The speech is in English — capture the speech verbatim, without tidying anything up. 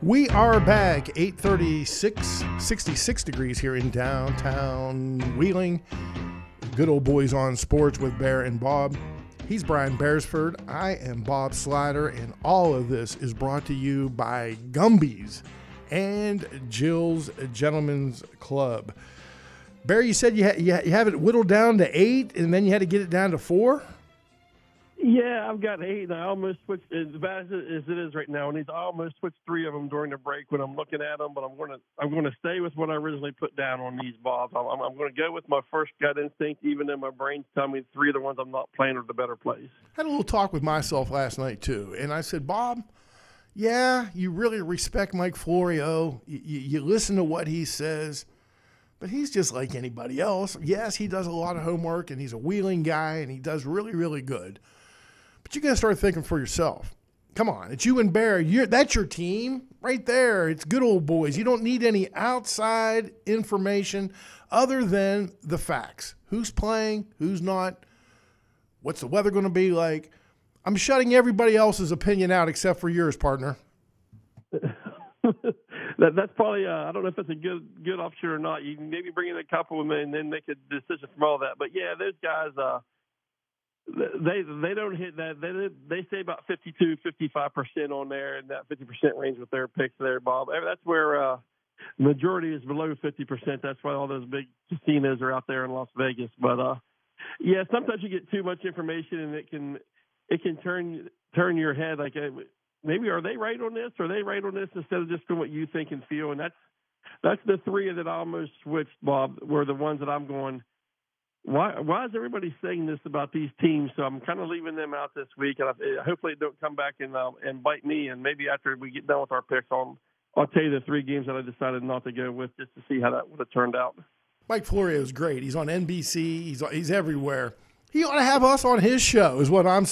We are back, eight thirty-six, sixty-six degrees here in downtown Wheeling. Good old boys on sports with Bear and Bob. He's Brian Beresford. I am Bob Slider, and all of this is brought to you by Gumby's and Jill's Gentlemen's Club. Bear, you said you, ha- you, ha- you have it whittled down to eight, and then you had to get it down to four? Yeah, I've got eight, and I almost switched, as bad as it, as it is right now, and I almost switched three of them during the break when I'm looking at them, but I'm going to I'm going to stay with what I originally put down on these, Bob. I'm, I'm going to go with my first gut instinct, even though my brain's telling me three of the ones I'm not playing are the better plays. I had a little talk with myself last night, too, and I said, Bob, yeah, you really respect Mike Florio. You, you, you listen to what he says, but he's just like anybody else. Yes, he does a lot of homework, and he's a Wheeling guy, and he does really, really good. But you got to start thinking for yourself. Come on, it's you and Bear. You're, that's your team right there. It's good old boys. You don't need any outside information other than the facts. Who's playing, who's not, what's the weather going to be like. I'm shutting everybody else's opinion out except for yours, partner. that, that's probably, uh, I don't know if that's a good good option or not. You can maybe bring in a couple of them and then make a decision from all that. But, yeah, those guys uh, – They they don't hit that. They they stay about fifty-two, fifty-five percent on there in that fifty percent range with their picks there, Bob. That's where uh, the majority is below fifty percent. That's why all those big casinos are out there in Las Vegas. But, uh, yeah, sometimes you get too much information and it can it can turn turn your head. Like, uh, maybe are they right on this? Are they right on this instead of just doing what you think and feel? And that's, that's the three that I almost switched, Bob, were the ones that I'm going, Why why is everybody saying this about these teams? So I'm kind of leaving them out this week, and I, hopefully it don't come back and uh, and bite me. And maybe after we get done with our picks, I'll, I'll tell you the three games that I decided not to go with just to see how that would have turned out. Mike Florio is great. He's on N B C. He's he's everywhere. He ought to have us on his show is what I'm